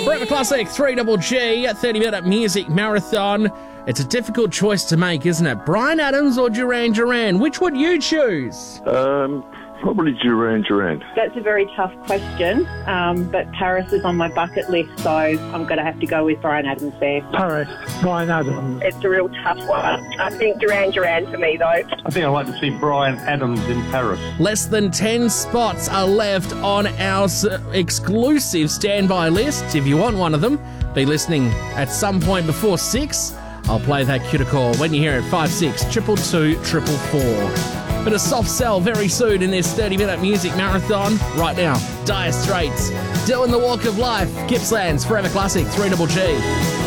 Forever Classic 3GG, 30-minute music marathon. It's a difficult choice to make, isn't it? Bryan Adams or Duran Duran? Which would you choose? Probably Duran Duran. That's a very tough question, but Paris is on my bucket list, so I'm going to have to go with Bryan Adams there. Paris, Bryan Adams. It's a real tough one. I think Duran Duran for me, though. I think I'd like to see Bryan Adams in Paris. Less than 10 spots are left on our exclusive standby list. If you want one of them, be listening at some point before 6. I'll play that cue to call when you hear it, 56 222 444. But a soft sell very soon in this 30-minute music marathon. Right now, Dire Straits, doing the walk of life. Gippsland's Forever Classic 3GG.